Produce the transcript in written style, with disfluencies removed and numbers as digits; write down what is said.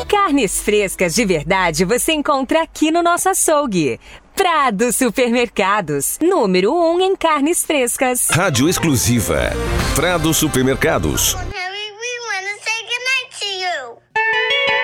Carnes frescas de verdade você encontra aqui no nosso açougue. Prado Supermercados, número 1 em carnes frescas. Rádio exclusiva. Prado Supermercados.